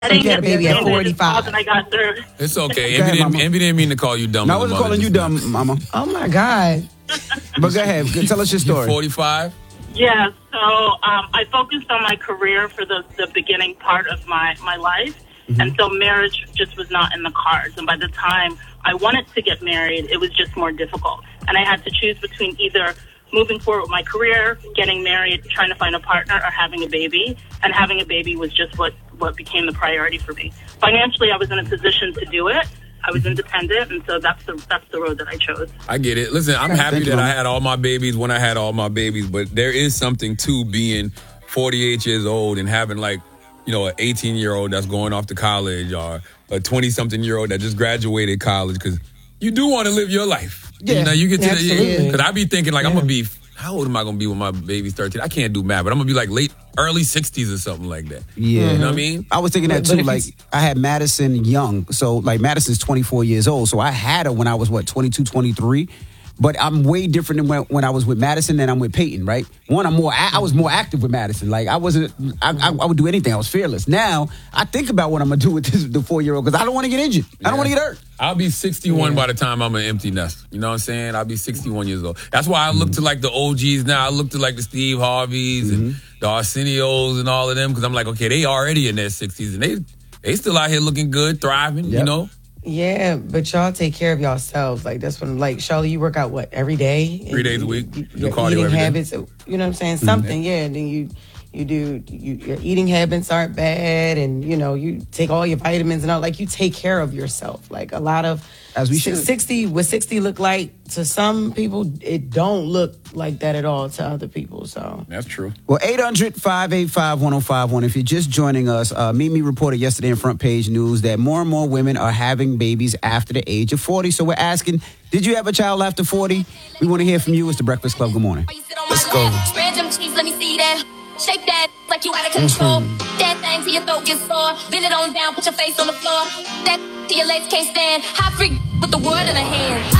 So you had a baby at 45. And I got through. It's okay. Go ahead, Envy didn't mean to call you dumb. No, I wasn't calling you dumb, Mama. Oh my God. But go ahead. Tell us your story. 45? Yeah, so I focused on my career for the beginning part of my life. And so marriage just was not in the cards. And by the time I wanted to get married, it was just more difficult. And I had to choose between either moving forward with my career, getting married, trying to find a partner, or having a baby. And having a baby was just what became the priority for me. Financially, I was in a position to do it. I was independent, and so that's the road that I chose. I get it. Listen, I'm happy that I had all my babies when I had all my babies, but there is something to being 48 years old and having like, you know, an 18-year-old that's going off to college or a 20-something-year-old that just graduated college, because you do want to live your life. Yeah, you know, you get to because I be thinking like I'm gonna be. How old am I gonna be when my baby's 13? I can't do math, but I'm gonna be like early 60s or something like that. Yeah, you know what I mean. I was thinking that too. Like I had Madison young, so like Madison's 24 years old, so I had her when I was 22, 23. But I'm way different than when I was with Madison than I'm with Peyton, right? One, I was more active with Madison. Like I would do anything. I was fearless. Now I think about what I'm gonna do with the 4-year-old because I don't want to get injured. I don't want to get hurt. I'll be 61 by the time I'm an empty nest. You know what I'm saying? I'll be 61 years old. That's why I look to like the OGs now. I look to like the Steve Harveys and the Arsenio's and all of them because I'm like, okay, they already in their 60s and they still out here looking good, thriving. You know. Yeah, but y'all take care of yourselves. Like that's when, like, Charlie, you work out what every day, 3 days a week. Your eating habits, you know what I'm saying? Something, and then your eating habits aren't bad, and you know you take all your vitamins and all. Like you take care of yourself. Like a lot of as we should. 60 look like to some people, it don't look like that at all to other people. So that's true. Well, 800-585-1051. If you're just joining us, Mimi reported yesterday in Front Page News that more and more women are having babies after the age of 40. So we're asking, did you have a child after 40? We want to hear from you. It's the Breakfast Club. Good morning. Let's go. Spread them cheeks, let me see that. Shake that like you out of control. That thing till your throat gets sore. Bend it on down, put your face on the floor. That till your legs can't stand. Hot freak with the world in her hand.